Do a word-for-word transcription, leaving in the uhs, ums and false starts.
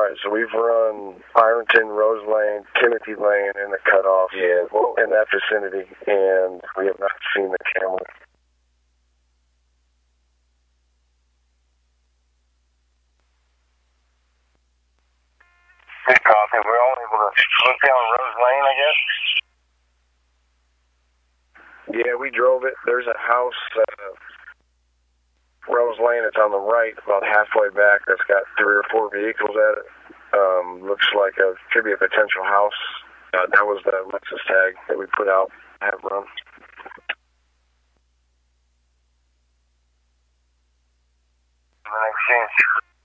Right, so we've run Ironton, Rose Lane, Timothy Lane, and the cutoff Yeah, well, in that vicinity, and we have not seen the camera. Good copy. We're only able to look down Rose Lane, I guess. Yeah, we drove it. There's a house, uh, Rose Lane, it's on the right, about halfway back, that's got three or four vehicles at it. Um, looks like a, could be a potential house. Uh, that was the Lexus tag that we put out, have run. The next scene.